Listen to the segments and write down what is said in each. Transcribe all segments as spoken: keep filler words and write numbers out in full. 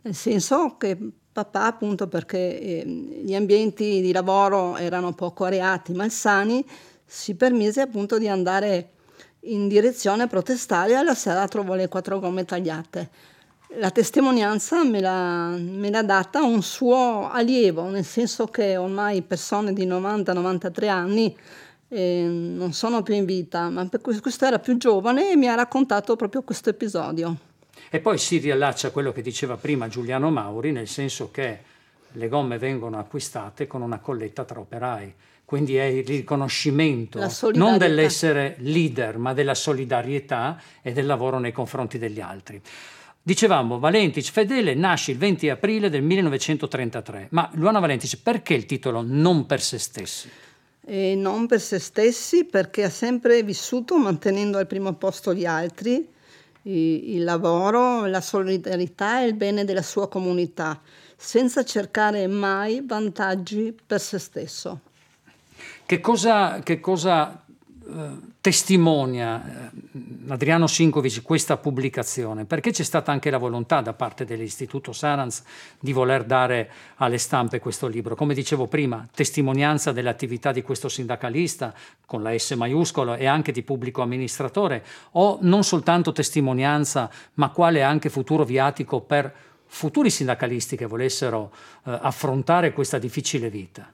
nel senso che papà, appunto perché eh, gli ambienti di lavoro erano poco areati, malsani, si permise appunto di andare in direzione protestare. Alla sera trovò le quattro gomme tagliate. La testimonianza me l'ha, me l'ha data un suo allievo, nel senso che ormai persone di novanta novantatré anni eh, non sono più in vita, ma per questo era più giovane e mi ha raccontato proprio questo episodio. E poi si riallaccia a quello che diceva prima Giuliano Mauri, nel senso che le gomme vengono acquistate con una colletta tra operai. Quindi è il riconoscimento non dell'essere leader, ma della solidarietà e del lavoro nei confronti degli altri. Dicevamo, Valentić Fedele nasce il venti aprile del millenovecentotrentatré, ma Luana Valentić, perché il titolo Non per se stessi? E non per se stessi, perché ha sempre vissuto mantenendo al primo posto gli altri, il lavoro, la solidarietà e il bene della sua comunità, senza cercare mai vantaggi per se stesso. Che cosa, che cosa eh, testimonia eh, Adriano Sinkovic questa pubblicazione? Perché c'è stata anche la volontà da parte dell'Istituto Saranz di voler dare alle stampe questo libro. Come dicevo prima, testimonianza dell'attività di questo sindacalista con la S maiuscola e anche di pubblico amministratore, o non soltanto testimonianza, ma quale anche futuro viatico per futuri sindacalisti che volessero eh, affrontare questa difficile vita?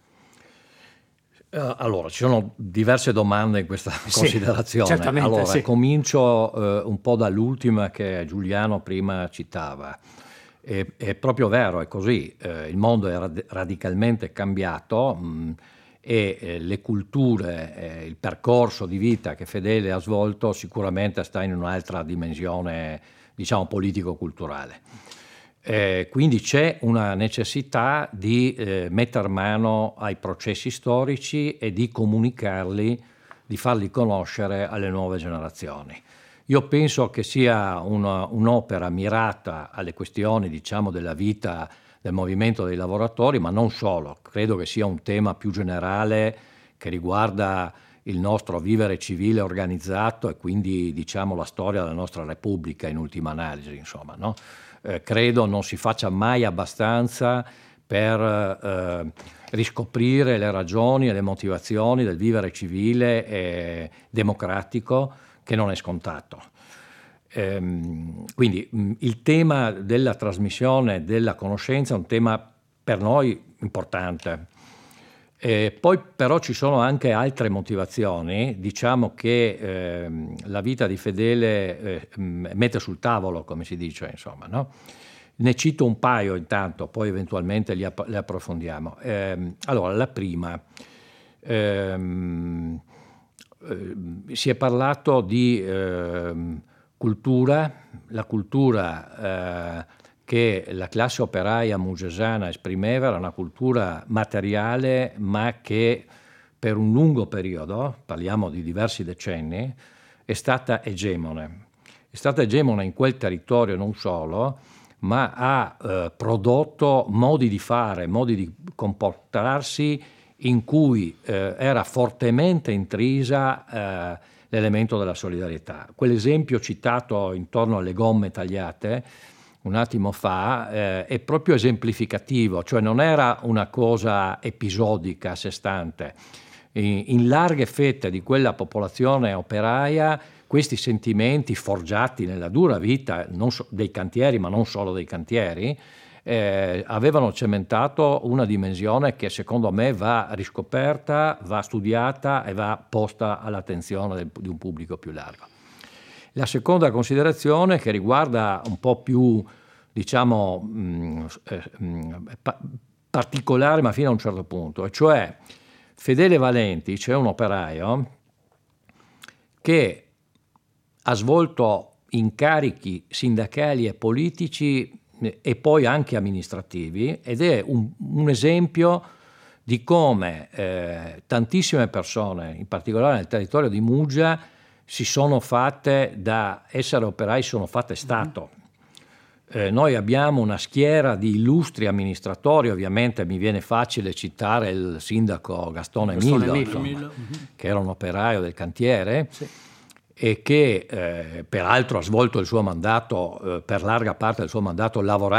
Uh, allora, ci sono diverse domande in questa sì, considerazione. Certamente, allora, sì. comincio uh, un po' dall'ultima che Giuliano prima citava. È, è proprio vero, è così. Uh, il mondo è rad- radicalmente cambiato mh, e eh, le culture, eh, il percorso di vita che Fedele ha svolto sicuramente sta in un'altra dimensione, diciamo, politico-culturale. Eh, quindi c'è una necessità di eh, metter mano ai processi storici e di comunicarli, di farli conoscere alle nuove generazioni. Io penso che sia una, un'opera mirata alle questioni, diciamo, della vita del movimento dei lavoratori, ma non solo. Credo che sia un tema più generale che riguarda il nostro vivere civile organizzato e quindi, diciamo, la storia della nostra Repubblica in ultima analisi, insomma, no? Eh, credo non si faccia mai abbastanza per eh, riscoprire le ragioni e le motivazioni del vivere civile e democratico, che non è scontato. Ehm, quindi mh, il tema della trasmissione della conoscenza è un tema per noi importante. Eh, poi però ci sono anche altre motivazioni. Diciamo che eh, la vita di Fedele eh, mette sul tavolo, come si dice, insomma, no? Ne cito un paio intanto, poi eventualmente li, app- li approfondiamo. Eh, allora, la prima, ehm, eh, si è parlato di eh, cultura, la cultura eh, che la classe operaia mugesana esprimeva era una cultura materiale, ma che per un lungo periodo, parliamo di diversi decenni, è stata egemone. È stata egemone in quel territorio non solo, ma ha eh, prodotto modi di fare, modi di comportarsi in cui eh, era fortemente intrisa eh, l'elemento della solidarietà. Quell'esempio citato intorno alle gomme tagliate un attimo fa, eh, è proprio esemplificativo, cioè non era una cosa episodica a sé stante. In, in larghe fette di quella popolazione operaia questi sentimenti forgiati nella dura vita non so, dei cantieri, ma non solo dei cantieri, eh, avevano cementato una dimensione che secondo me va riscoperta, va studiata e va posta all'attenzione del, di un pubblico più largo. La seconda considerazione, che riguarda un po' più, diciamo, mh, eh, mh, pa- particolare, ma fino a un certo punto, e cioè Fedele Valentić è un operaio che ha svolto incarichi sindacali e politici eh, e poi anche amministrativi, ed è un, un esempio di come eh, tantissime persone, in particolare nel territorio di Muggia, si sono fatte da essere operai, sono fatte Stato. Eh, noi abbiamo una schiera di illustri amministratori, ovviamente mi viene facile citare il sindaco Gastone, Gastone Millo, Millo, insomma, uh-huh. che era un operaio del cantiere, sì. e che eh, peraltro ha svolto il suo mandato, eh, per larga parte del suo mandato, lavorando